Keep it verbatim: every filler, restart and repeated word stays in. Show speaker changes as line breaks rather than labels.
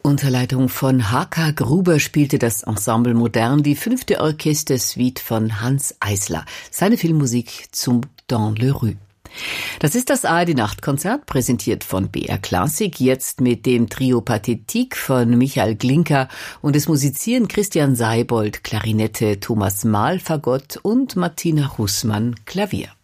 Unter Leitung von H K Gruber spielte das Ensemble Modern die fünfte Orchestersuite von Hanns Eisler, seine Filmmusik zum Dans le Rue. Das ist das A R D-Nachtkonzert, präsentiert von B R Classic, jetzt mit dem Trio Pathétique von Michael Glinka, und es musizieren Christian Seibold, Klarinette, Thomas Mahl, Fagott und Martina Hußmann, Klavier.